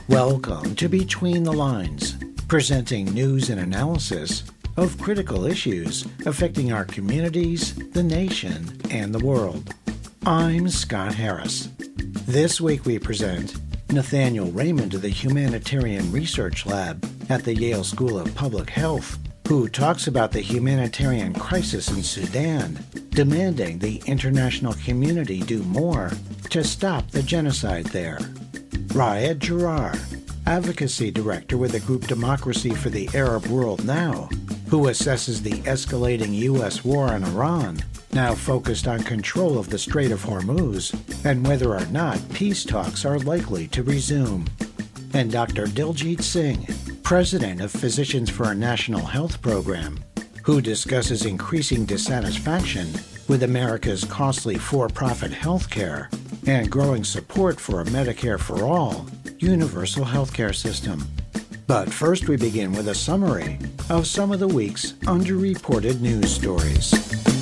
Welcome to Between the Lines, presenting news and analysis of critical issues affecting our communities, the nation, and the world. I'm Scott Harris. This week we present Nathaniel Raymond of the Humanitarian Research Lab at the Yale School of Public Health, who talks about the humanitarian crisis in Sudan, demanding the international community do more to stop the genocide there. Riyad Jarrar, Advocacy Director with the group Democracy for the Arab World Now, who assesses the escalating U.S. war on Iran, now focused on control of the Strait of Hormuz, and whether or not peace talks are likely to resume. And Dr. Diljit Singh, President of Physicians for a National Health Program, who discusses increasing dissatisfaction with America's costly for-profit health care and growing support for a Medicare for All universal healthcare system. But first we begin with a summary of some of the week's underreported news stories.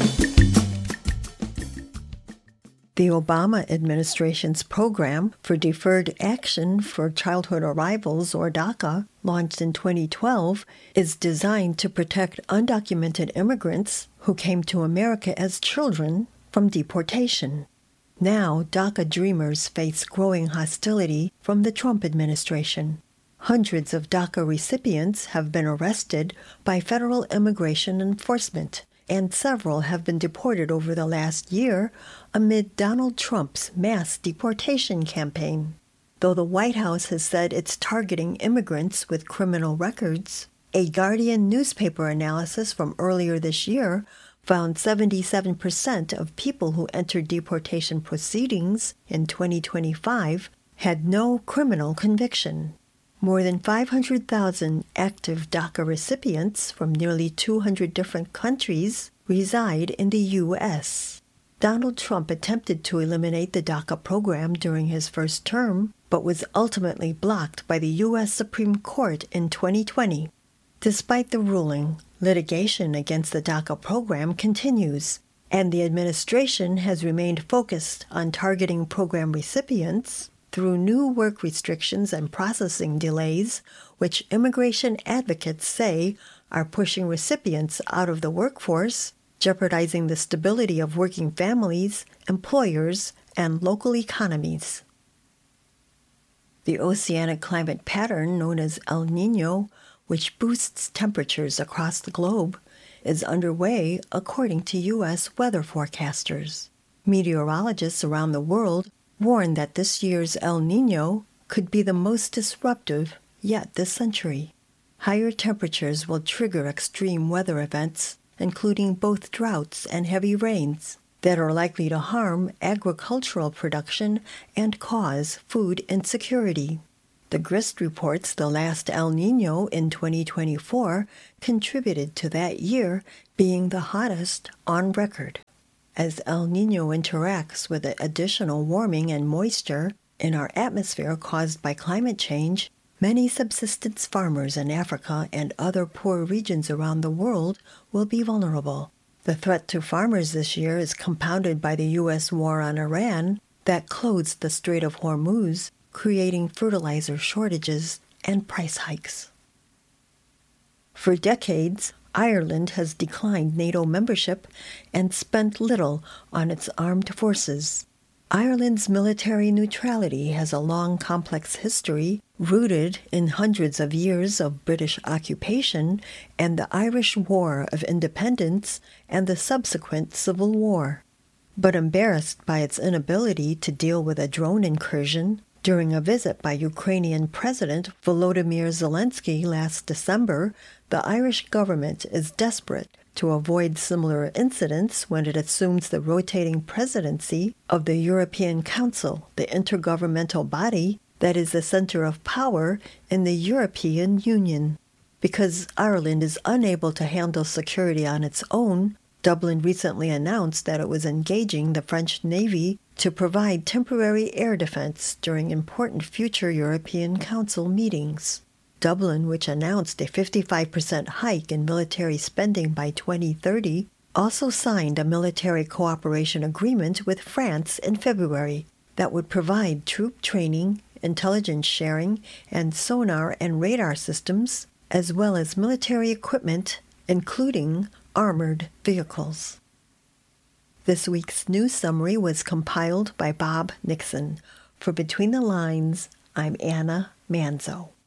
The Obama administration's Program for Deferred Action for Childhood Arrivals, or DACA, launched in 2012, is designed to protect undocumented immigrants who came to America as children from deportation. Now, DACA dreamers face growing hostility from the Trump administration. Hundreds of DACA recipients have been arrested by federal immigration enforcement, and several have been deported over the last year amid Donald Trump's mass deportation campaign. Though the White House has said it's targeting immigrants with criminal records, a Guardian newspaper analysis from earlier this year found 77% of people who entered deportation proceedings in 2025 had no criminal conviction. More than 500,000 active DACA recipients from nearly 200 different countries reside in the U.S. Donald Trump attempted to eliminate the DACA program during his first term, but was ultimately blocked by the U.S. Supreme Court in 2020. Despite the ruling, litigation against the DACA program continues, and the administration has remained focused on targeting program recipients through new work restrictions and processing delays, which immigration advocates say are pushing recipients out of the workforce, jeopardizing the stability of working families, employers, and local economies. The oceanic climate pattern known as El Niño, which boosts temperatures across the globe, is underway according to U.S. weather forecasters. Meteorologists around the world warn that this year's El Niño could be the most disruptive yet this century. Higher temperatures will trigger extreme weather events, including both droughts and heavy rains, that are likely to harm agricultural production and cause food insecurity. The GRIST reports the last El Niño in 2024 contributed to that year being the hottest on record. As El Niño interacts with the additional warming and moisture in our atmosphere caused by climate change, many subsistence farmers in Africa and other poor regions around the world will be vulnerable. The threat to farmers this year is compounded by the U.S. war on Iran that closed the Strait of Hormuz, creating fertilizer shortages and price hikes. For decades, Ireland has declined NATO membership and spent little on its armed forces. Ireland's military neutrality has a long, complex history rooted in hundreds of years of British occupation and the Irish War of Independence and the subsequent Civil War. But embarrassed by its inability to deal with a drone incursion during a visit by Ukrainian President Volodymyr Zelensky last December, the Irish government is desperate to avoid similar incidents when it assumes the rotating presidency of the European Council, the intergovernmental body that is the center of power in the European Union. Because Ireland is unable to handle security on its own, Dublin recently announced that it was engaging the French Navy to provide temporary air defense during important future European Council meetings. Dublin, which announced a 55% hike in military spending by 2030, also signed a military cooperation agreement with France in February that would provide troop training, intelligence sharing, and sonar and radar systems, as well as military equipment, including armored vehicles. This week's news summary was compiled by Bob Nixon. For Between the Lines, I'm Anna Manzo.